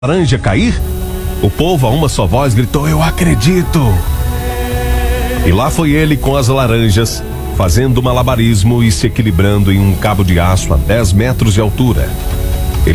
laranja cair, o povo a uma só voz gritou: "Eu acredito!" E lá foi ele com as laranjas, fazendo malabarismo e se equilibrando em um cabo de aço a 10 metros de altura.